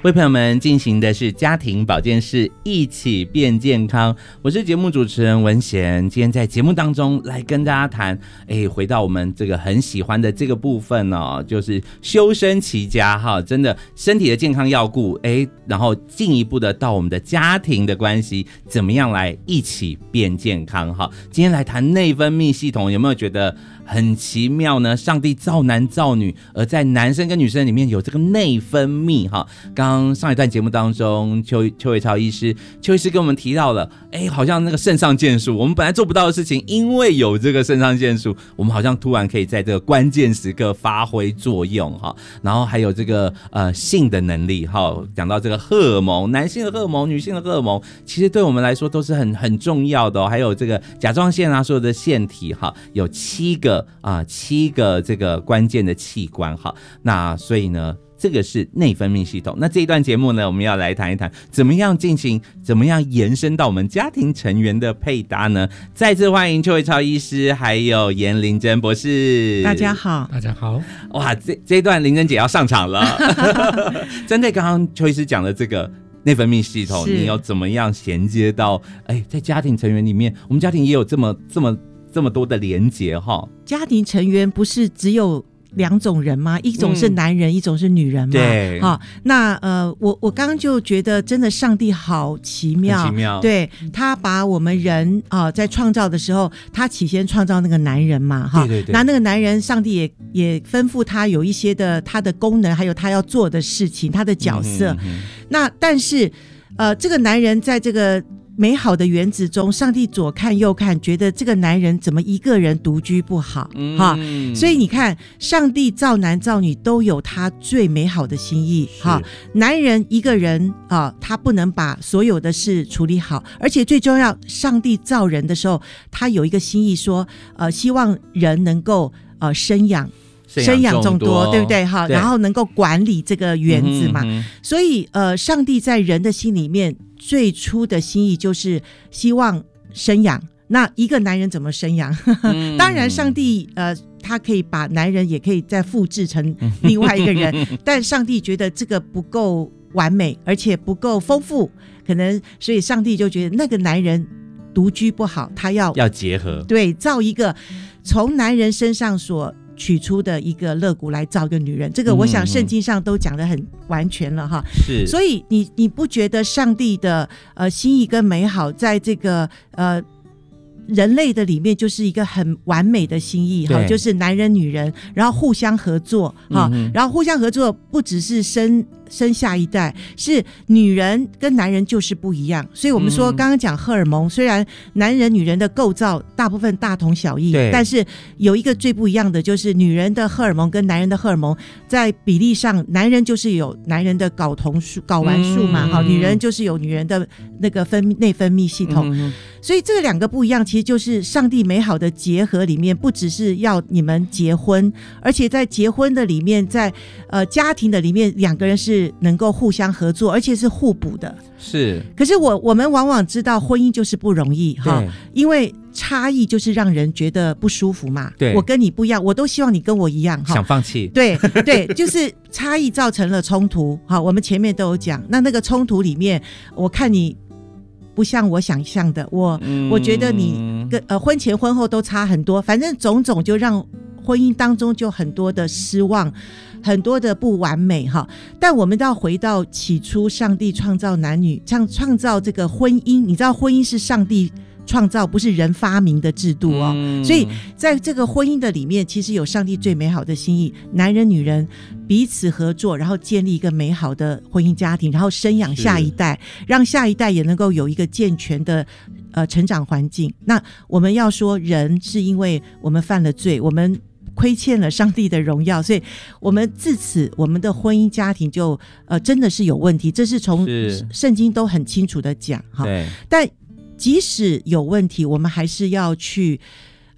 为朋友们进行的是家庭保健室，一起变健康。我是节目主持人文贤，今天在节目当中来跟大家谈，回到我们这个很喜欢的这个部分哦，就是修身齐家哈，真的身体的健康要顾，然后进一步的到我们的家庭的关系，怎么样来一起变健康哈？今天来谈内分泌系统，有没有觉得很奇妙呢？上帝造男造女，而在男生跟女生里面有这个内分泌哈。刚上一段节目当中，邱伟超医师跟我们提到了，好像那个肾上腺素，我们本来做不到的事情，因为有这个肾上腺素，我们好像突然可以在这个关键时刻发挥作用哈。然后还有这个性的能力哈，讲到这个荷尔蒙，男性的荷尔蒙、女性的荷尔蒙，其实对我们来说都是很重要的哦。还有这个甲状腺啊，所有的腺体哈，有七个这个关键的器官哈。那所以呢，这个是内分泌系统。那这一段节目呢，我们要来谈一谈怎么样进行，怎么样延伸到我们家庭成员的配搭呢？再次欢迎邱伟超医师还有颜玲珍博士。 大家好。 大家好。 哇，这一段玲珍姐要上场了。针对刚刚邱医师讲的这个内分泌系统，你有怎么样衔接到在家庭成员里面，我们家庭也有这么多的连结哈。 家庭成员不是只有两种人吗？一种是男人，一种是女人嘛。 对， 那我刚刚就觉得真的上帝好奇妙， 很奇妙。 对，他把我们人在创造的时候，他起先创造那个男人嘛， 对， 那个男人，上帝也吩咐他有一些的他的功能，还有他要做的事情，他的角色。那但是这个男人在这个美好的园子中，上帝左看右看，觉得这个男人怎么一个人独居不好所以你看，上帝造男造女都有他最美好的心意男人一个人他不能把所有的事处理好，而且最重要，上帝造人的时候，他有一个心意说希望人能够生养众多，对不对？然后能够管理这个园子嘛。所以上帝在人的心里面最初的心意就是希望生养。那一个男人怎么生养？当然上帝他可以把男人也可以再复制成另外一个人但上帝觉得这个不够完美，而且不够丰富，可能所以上帝就觉得那个男人独居不好，他要结合， 对，造一个从男人身上所取出的一个肋骨来造一个女人。这个我想圣经上都讲得很完全了哈。 是， 所以你不觉得上帝的心意跟美好在这个人类的里面就是一个很完美的心意哈，就是男人女人然后互相合作然后互相合作不只是生下一代，是女人跟男人就是不一样。所以我们说刚刚讲荷尔蒙，虽然男人女人的构造大部分大同小异，但是有一个最不一样的，就是女人的荷尔蒙跟男人的荷尔蒙在比例上，男人就是有男人的睾丸素嘛女人就是有女人的那个内分泌系统所以这两个不一样，其实就是上帝美好的结合里面，不只是要你们结婚，而且在结婚的里面，在家庭的里面，两个人是能够互相合作，而且是互补的。 是， 可是我们往往知道婚姻就是不容易因为差异就是让人觉得不舒服嘛。 对， 我跟你不一样，我都希望你跟我一样想放弃。 对，就是差异造成了冲突我们前面都有讲，那个冲突里面，我看你不像我想象的，我觉得你跟婚前婚后都差很多，反正种种就让婚姻当中就很多的失望，很多的不完美但我们要回到起初上帝创造男女，创造这个婚姻，你知道婚姻是上帝创造，不是人发明的制度所以在这个婚姻的里面，其实有上帝最美好的心意，男人女人彼此合作，然后建立一个美好的婚姻家庭，然后生养下一代，让下一代也能够有一个健全的成长环境。那我们要说人是因为我们犯了罪，我们亏欠了上帝的荣耀，所以我们自此我们的婚姻家庭就真的是有问题，这是从圣经都很清楚的讲但即使有问题，我们还是要去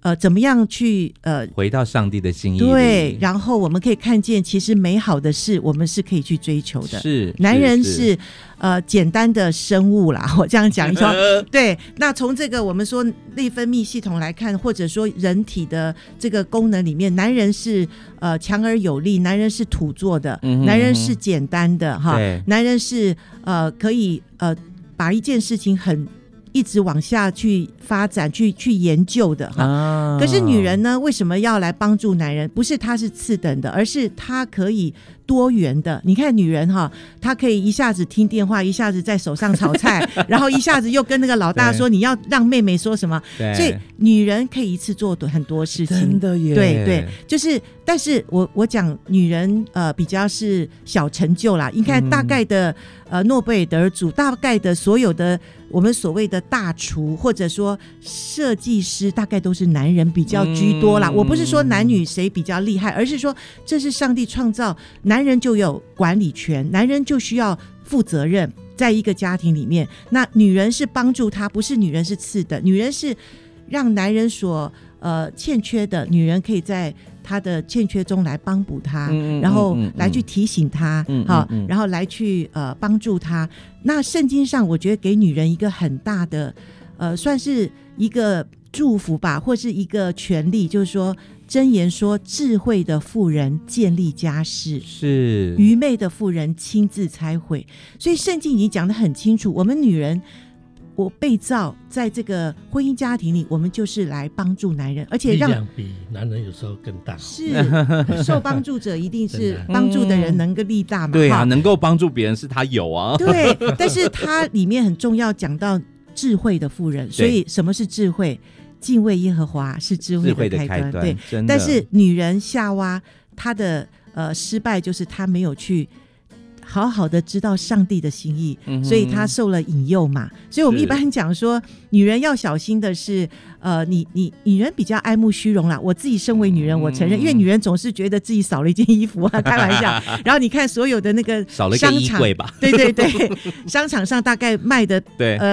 怎么样去回到上帝的心意里， 对，然后我们可以看见其实美好的事我们是可以去追求的。 是男人是简单的生物啦，我这样讲一说对，那从这个我们说内分泌系统来看，或者说人体的这个功能里面，男人是强而有力，男人是土做的，男人是简单的哈，男人是可以把一件事情很一直往下去发展去研究的哈。可是女人呢，为什么要来帮助男人？不是她是次等的，而是她可以多元的。你看女人哈，她可以一下子听电话，一下子在手上炒菜然后一下子又跟那个老大说你要让妹妹说什么，所以女人可以一次做很多事情。 真的耶， 对对，就是但是我讲女人比较是小成就啦。你看大概的诺贝尔得主，大概的所有的我们所谓的大厨或者说设计师，大概都是男人比较居多啦。我不是说男女谁比较厉害，而是说这是上帝创造，男人就有管理权，男人就需要负责任，在一个家庭里面。那女人是帮助他，不是女人是次的，女人是让男人所欠缺的，女人可以在他的欠缺中来帮补他，然后来去提醒他，然后来去帮助他。那圣经上我觉得给女人一个很大的算是一个祝福吧，或是一个权利，就是说箴言说智慧的妇人建立家室，是愚昧的妇人亲自拆毁。所以圣经已经讲得很清楚，我们女人我被造在这个婚姻家庭里，我们就是来帮助男人，而且让力量比男人有时候更大。 是受帮助者一定是帮助的人能够力大嘛？ 对啊，能够帮助别人是他有啊。 对，但是它里面很重要，讲到智慧的妇人。所以什么是智慧？敬畏耶和华是智慧的开端。对，但是女人夏娃她的失败就是她没有去好好的知道上帝的心意，所以她受了引诱嘛。所以我们一般讲说女人要小心的是女人比较爱慕虚荣啦。我自己身为女人我承认，因为女人总是觉得自己少了一件衣服啊，开玩笑然后你看所有的那个少了一个衣柜吧， 对对对商场上大概卖的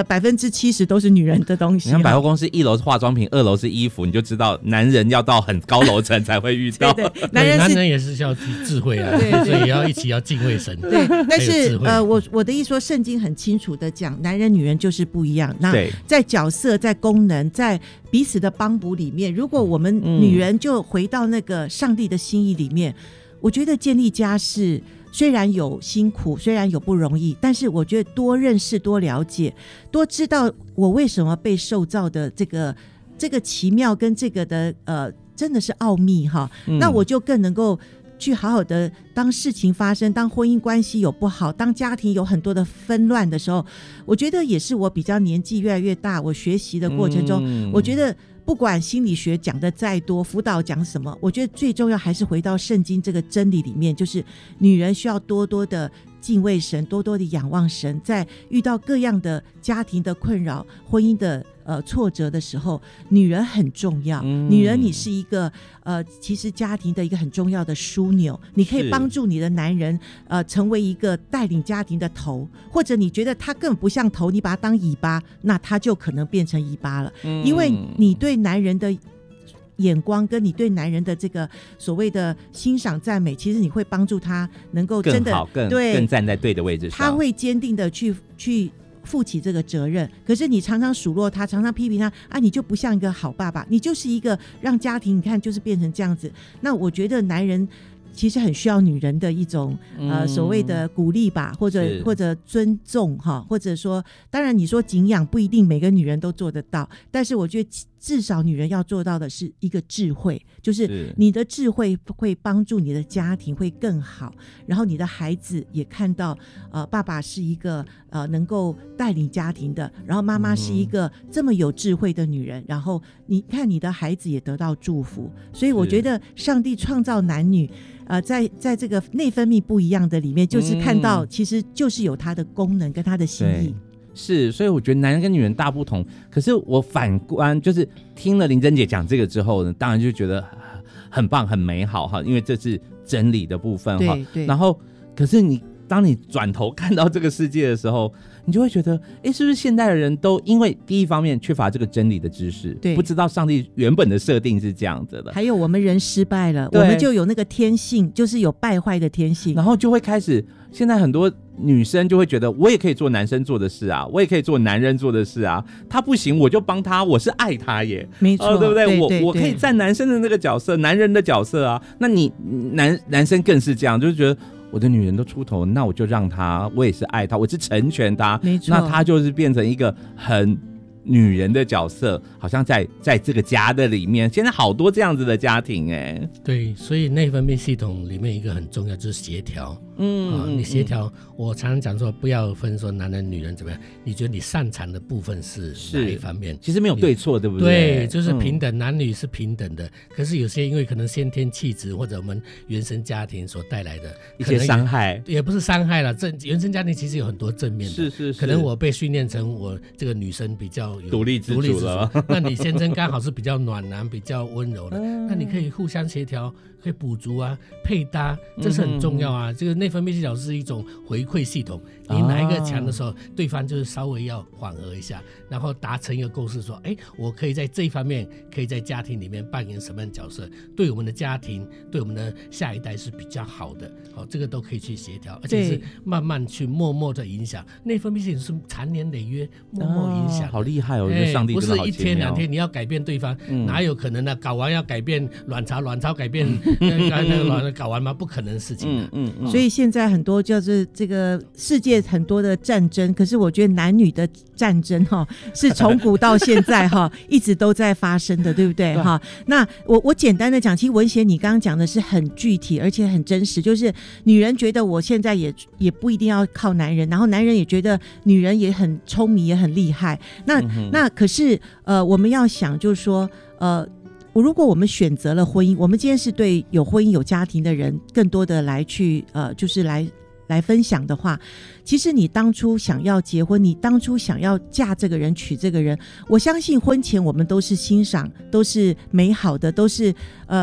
70%都是女人的东西。 你看百货公司1楼是化妆品，2楼是衣服，你就知道男人要到很高楼层才会遇到对对，男人也是要智慧啊对对， 所以也要一起要敬畏神。 对，但是我的意思说圣经很清楚的讲男人女人就是不一样。那在角色在功能在彼此的帮补里面，如果我们女人就回到那个上帝的心意里面，我觉得建立家室虽然有辛苦，虽然有不容易，但是我觉得多认识多了解多知道我为什么被受造的这个奇妙跟这个的真的是奥秘哈。那我就更能够去好好的当事情发生，当婚姻关系有不好，当家庭有很多的纷乱的时候，我觉得也是我比较年纪越来越大，我学习的过程中，我觉得不管心理学讲的再多，辅导讲什么，我觉得最重要还是回到圣经这个真理里面，就是女人需要多多的敬畏神，多多的仰望神，在遇到各样的家庭的困扰婚姻的挫折的时候，女人很重要。女人你是一个其实家庭的一个很重要的枢纽，你可以帮助你的男人成为一个带领家庭的头，或者你觉得他根本不像头，你把他当尾巴，那他就可能变成尾巴了。因为你对男人的眼光跟你对男人的这个所谓的欣赏赞美，其实你会帮助他能够真的更好更站在对的位置上， 他会坚定的去负起这个责任。可是你常常数落他，常常批评他啊，你就不像一个好爸爸，你就是一个让家庭你看就是变成这样子。那我觉得男人其实很需要女人的一种所谓的鼓励吧，或者尊重哈，或者说当然你说敬仰不一定每个女人都做得到，但是我觉得至少女人要做到的是一个智慧，就是你的智慧会帮助你的家庭会更好，然后你的孩子也看到爸爸是一个能够带领家庭的，然后妈妈是一个这么有智慧的女人，然后你看你的孩子也得到祝福。所以我觉得上帝创造男女在这个内分泌不一样的里面，就是看到其实就是有它的功能跟它的心意。 是，所以我觉得男人跟女人大不同。可是我反观就是听了玲珍姐讲这个之后呢，当然就觉得很棒很美好哈，因为这是真理的部分哈。然后可是当你转头看到这个世界的时候， 你就会觉得，是不是现代的人都因为第一方面缺乏这个真理的知识， 对， 不知道上帝原本的设定是这样子的， 还有我们人失败了，我们就有那个天性，就是有败坏的天性， 然后就会开始，现在很多女生就会觉得，我也可以做男生做的事啊，我也可以做男人做的事啊，他不行我就帮他，我是爱他耶， 没错， 对不对？ 对我可以站男生的那个角色，男人的角色啊，那你男生更是这样，就是觉得我的女人都出头，那我就让她，我也是爱她，我是成全她， 没错， 那她就是变成一个很女人的角色，好像在这个家的里面，现在好多这样子的家庭对，所以内分泌系统里面一个很重要就是协调。你协调，我常常讲说，不要分说男人女人怎么样，你觉得你擅长的部分是哪一方面？ 其实没有对错，对不对？ 对，就是平等，男女是平等的。可是有些因为可能先天气质或者我们原生家庭所带来的一些伤害， 也不是伤害了。原生家庭其实有很多正面的， 是， 可能我被训练成我这个女生比较有独立自主了， 那你先生刚好是比较暖男、比较温柔的，那你可以互相协调。可以补足啊，配搭，这是很重要啊。这个内分泌系统是一种回馈系统，你哪一个强的时候，对方就是稍微要缓和一下，然后达成一个共识，说，我可以在这一方面，可以在家庭里面扮演什么样的角色，对我们的家庭，对我们的下一代是比较好的。这个都可以去协调，而且是慢慢去默默的影响。内分泌系统是长年累月默默影响， 好厉害哦！我觉得上帝真的好奇妙， 不是一天两天你要改变对方，哪有可能呢？睾丸要改变卵巢，卵巢改变睾丸吗？不可能的事情。 所以现在很多就是这个世界很多的战争，可是我觉得男女的战争是从古到现在一直都在发生的，对不对？那我简单的讲，其实文贤你刚刚讲的是很具体而且很真实，就是女人觉得我现在也不一定要靠男人，然后男人也觉得女人也很聪明也很厉害。那可是我们要想就是说如果我们选择了婚姻，我们今天是对有婚姻有家庭的人更多的来去就是来分享的话，其实你当初想要结婚，你当初想要嫁这个人娶这个人，我相信婚前我们都是欣赏，都是美好的，都是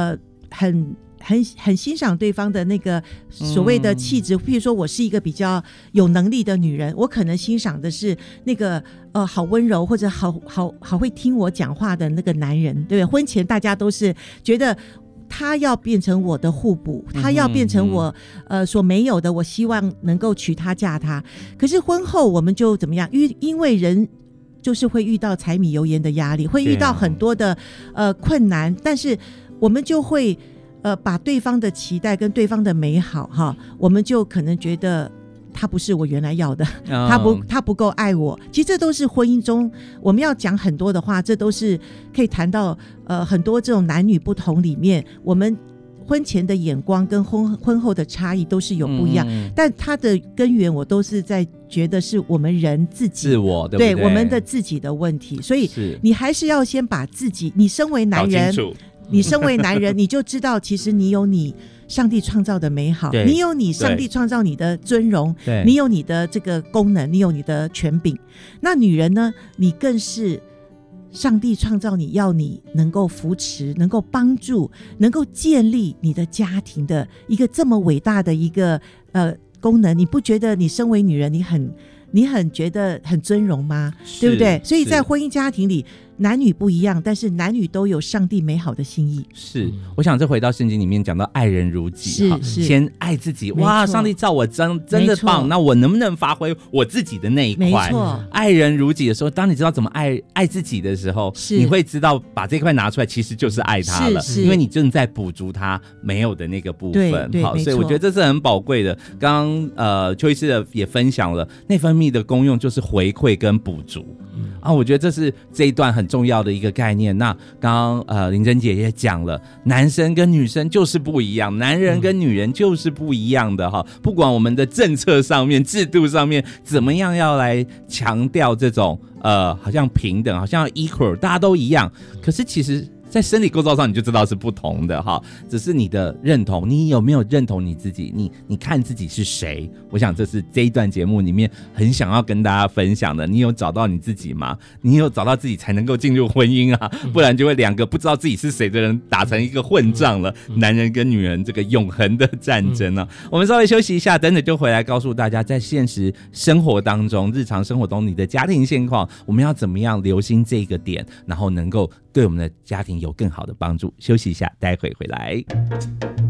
很欣赏对方的那个所谓的气质。譬如说我是一个比较有能力的女人，我可能欣赏的是那个好温柔或者好会听我讲话的那个男人，对不对？婚前大家都是觉得他要变成我的互补，他要变成我所没有的，我希望能够娶她嫁他。可是婚后我们就怎么样？因为人就是会遇到柴米油盐的压力，会遇到很多的困难，但是我们就会把对方的期待跟对方的美好我们就可能觉得他不是我原来要的，他不够爱我。其实这都是婚姻中我们要讲很多的话，这都是可以谈到很多这种男女不同里面，我们婚前的眼光跟婚后的差异都是有不一样，但它的根源我都是在觉得是我们人自己自我，对不对？ 对，我们的自己的问题。所以你还是要先把自己，你身为男人，你身为男人，你就知道其实你有你上帝创造的美好，你有你上帝创造你的尊荣，你有你的这个功能，你有你的权柄。那女人呢，你更是上帝创造你，要你能够扶持，能够帮助，能够建立你的家庭的一个这么伟大的一个功能。你不觉得你身为女人你很觉得很尊荣吗？对不对？所以在婚姻家庭里，男女不一样，但是男女都有上帝美好的心意。 是，我想这回到圣经里面讲到爱人如己， 是先爱自己。哇，上帝造我真的棒，那我能不能发挥我自己的那一块？ 没错， 爱人如己的时候，当你知道怎么爱自己的时候，你会知道把这块拿出来其实就是爱他了，因为你正在补足他没有的那个部分。好，所以我觉得这是很宝贵的。刚刚邱医师也分享了内分泌的功用就是回馈跟补足。我觉得这是这一段很重要的一个概念。那刚刚林珍姐也讲了，男生跟女生就是不一样，男人跟女人就是不一样的哈。不管我们的政策上面、制度上面怎么样要来强调这种好像平等，好像 equal， 大家都一样。可是其实在生理构造上你就知道是不同的哈，只是你的认同，你有没有认同你自己？你看自己是谁？我想这是这一段节目里面很想要跟大家分享的。你有找到你自己吗？你有找到自己才能够进入婚姻啊，不然就会两个不知道自己是谁的人打成一个混战了，男人跟女人这个永恒的战争啊。我们稍微休息一下，等等就回来告诉大家，在现实生活当中、日常生活中，你的家庭现况，我们要怎么样留心这个点，然后能够对我们的家庭有更好的帮助。休息一下，待会回来。